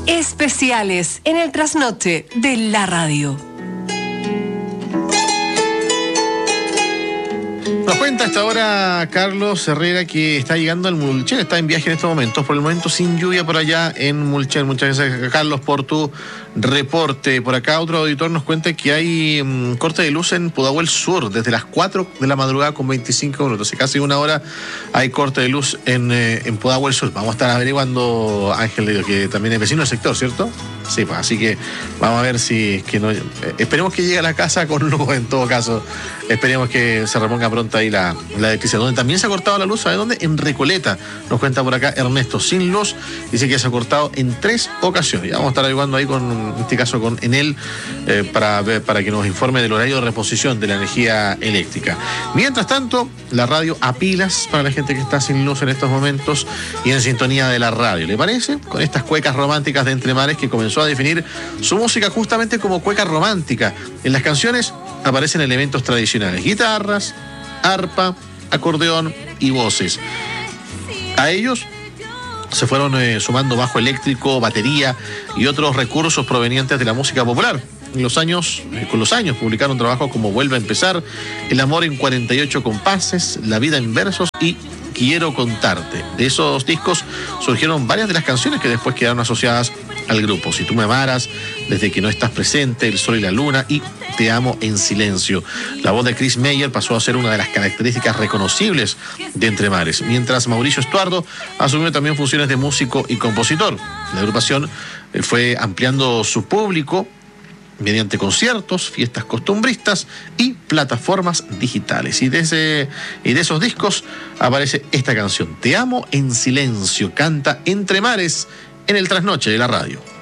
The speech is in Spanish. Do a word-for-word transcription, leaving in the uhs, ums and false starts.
Especiales en el trasnoche de la radio. Nos cuenta a esta hora Carlos Herrera que está llegando al Mulchen, está en viaje en estos momentos, por el momento sin lluvia por allá en Mulchen. Muchas gracias, Carlos, por tu reporte. Por acá otro auditor nos cuenta que hay um, corte de luz en Pudahuel Sur desde las cuatro de la madrugada con veinticinco minutos. Hace casi una hora hay corte de luz en, eh, en Pudahuel Sur. Vamos a estar averiguando, Ángel, que también es vecino del sector, ¿cierto? Sí, pues así que vamos a ver si que no. Eh, esperemos que llegue a la casa con luz en todo caso. Esperemos que se reponga pronto ahí la, la electricidad. Donde también se ha cortado la luz, ¿sabe dónde? En Recoleta. Nos cuenta por acá Ernesto, sin luz. Dice que se ha cortado en tres ocasiones. Ya vamos a estar averiguando ahí, con, en este caso con Enel, eh, para, para que nos informe del horario de reposición de la energía eléctrica. Mientras tanto, la radio a pilas para la gente que está sin luz en estos momentos y en sintonía de la radio. ¿Le parece? Con estas cuecas románticas de Entre Mares, que comenzó a definir su música justamente como cueca romántica. En las canciones aparecen elementos tradicionales: guitarras, arpa, acordeón y voces. A ellos se fueron eh, sumando bajo eléctrico, batería y otros recursos provenientes de la música popular. En los años, eh, con los años publicaron trabajos como Vuelve a empezar, El amor en cuarenta y ocho compases, La vida en versos y Quiero contarte. De esos discos surgieron varias de las canciones que después quedaron asociadas al grupo: Si tú me amaras, Desde que no estás presente, El sol y la luna y Te amo en silencio. La voz de Chris Meyer pasó a ser una de las características reconocibles de Entre Mares, mientras Mauricio Estuardo asumió también funciones de músico y compositor. La agrupación fue ampliando su público mediante conciertos, fiestas costumbristas y plataformas digitales. Y de, ese, y de esos discos aparece esta canción: Te amo en silencio. Canta Entre Mares en el trasnoche de la radio.